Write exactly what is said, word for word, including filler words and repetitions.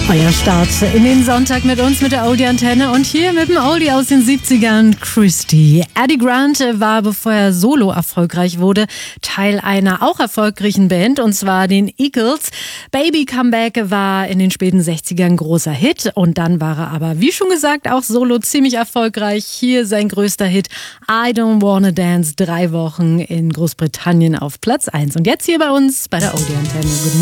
Euer Start in den Sonntag mit uns, mit der Oldie-Antenne und hier mit dem Oldie aus den siebzigern, Christy. Eddie Grant war, bevor er solo erfolgreich wurde, Teil einer auch erfolgreichen Band, und zwar den Eagles. Baby Comeback war in den späten sechzigern ein großer Hit und dann war er aber, wie schon gesagt, auch solo ziemlich erfolgreich. Hier sein größter Hit, I Don't Wanna Dance, drei Wochen in Großbritannien auf Platz eins. Und jetzt hier bei uns bei der Oldie-Antenne. Guten